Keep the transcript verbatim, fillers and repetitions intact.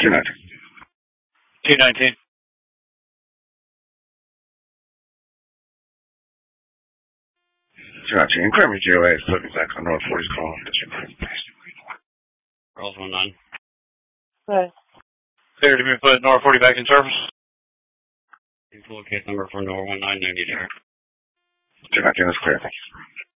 two nineteen. two nineteen. two nineteen. Increment G O A is looking back on North forty's call. Rolls one nine. Okay. Clear to be put North forty back in service. Please locate number for North one nine ninety there. two nineteen is clear. Thank you.